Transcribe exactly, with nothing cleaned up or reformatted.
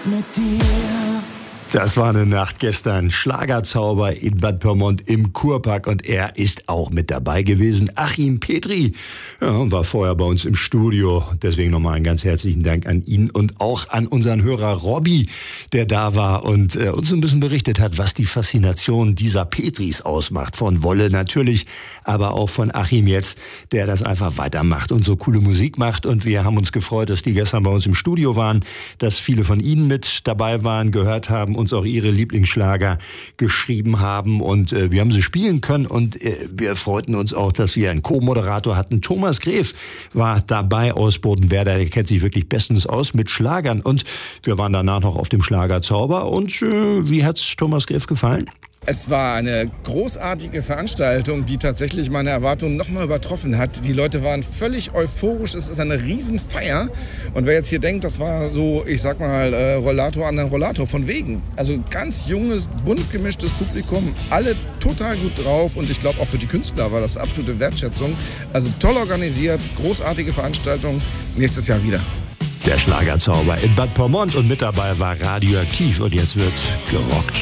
mit dir. Das war eine Nacht gestern. Schlagerzauber in Bad Pyrmont im Kurpark und er ist auch mit dabei gewesen. Achim Petri ja, war vorher bei uns im Studio. Deswegen nochmal einen ganz herzlichen Dank an ihn und auch an unseren Hörer Robby, der da war und äh, uns ein bisschen berichtet hat, was die Faszination dieser Petris ausmacht. Von Wolle natürlich, aber auch von Achim jetzt, der das einfach weitermacht und so coole Musik macht. Und wir haben uns gefreut, dass die gestern bei uns im Studio waren, dass viele von Ihnen mit dabei waren, gehört haben, uns auch ihre Lieblingsschlager geschrieben haben und äh, wir haben sie spielen können und äh, wir freuten uns auch, dass wir einen Co-Moderator hatten. Thomas Gref war dabei aus Bodenwerder, der kennt sich wirklich bestens aus mit Schlagern und wir waren danach noch auf dem Schlagerzauber und äh, wie hat's Thomas Gref gefallen? Es war eine großartige Veranstaltung, die tatsächlich meine Erwartungen nochmal übertroffen hat. Die Leute waren völlig euphorisch, es ist eine Riesenfeier. Und wer jetzt hier denkt, das war so, ich sag mal, äh, Rollator an den Rollator, von wegen. Also ganz junges, bunt gemischtes Publikum, alle total gut drauf. Und ich glaube auch für die Künstler war das absolute Wertschätzung. Also toll organisiert, großartige Veranstaltung, nächstes Jahr wieder. Der Schlagerzauber in Bad Pyrmont und mit dabei war Radioaktiv und jetzt wird gerockt.